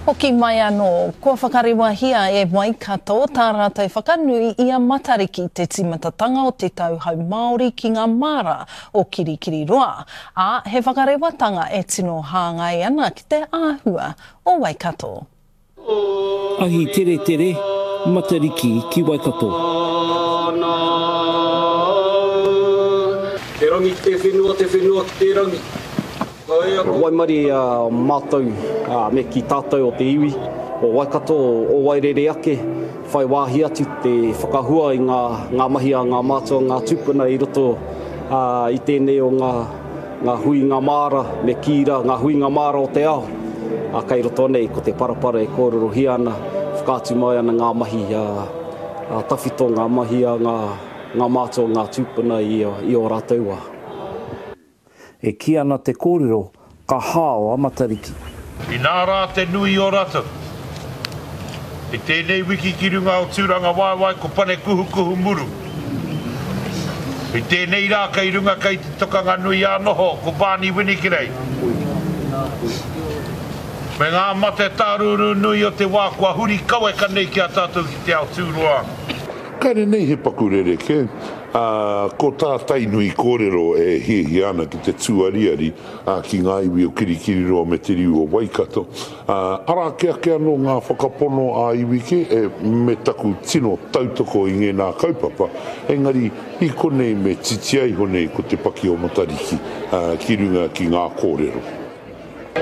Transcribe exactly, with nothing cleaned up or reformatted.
Hoki mai anō, kua whakarewa e Waikato, tā rātou whakanui ia matariki te timatatanga o te tauhau Māori ki ngā māra o Kirikiriroa. A he whakarewatanga e tino hāngai ana ki te āhua o Waikato. Ahi tere tere, matariki ki Waikato. Te rangi, te whenua, te whenua, te rangi. Waimari uh, mātou uh, me ki tātou o te iwi o Waikato o Wairere ake whai wāhi atu te whakahua i ngā, ngā mahi a ngā mātua ngā tūpuna i roto uh, i tēnei o ngā, ngā hui ngā māra me kīra ngā hui ngā māra o te ao a kei roto nei ko te parapara e kōrero hi ana whakātu mai ana ngā mahi uh, uh, tawhito ngā mahi a ngā, ngā mātua ngā tūpuna i, i o rātaua. E ki ana te kōrero, ka hao a matariki. I nā rā te nui o rata. I tēnei wiki ki runga o tūranga waiwai ko pane kuhu kuhu muru. I tēnei rā kei runga kei te tokanga nui a noho ko Bāni Winikirei. Me ngā mate tāruru nui o te wā kua huri kawe ka nei ki a tātou ki te ao tūroa. Kare nei he pakurere ke. Uh, ko tā tainui kōrero e hihi ana ki te tuariari uh, ki ngā iwi o Kirikiriroa me te riu o Waikato. Uh, ara ke ake anō ngā whakapono a iwi ke e me taku tino tautoko i ngē nā kaupapa. Engari i konei me titiai honei ko te paki o matariki uh, ki runga ki ngā kōrero.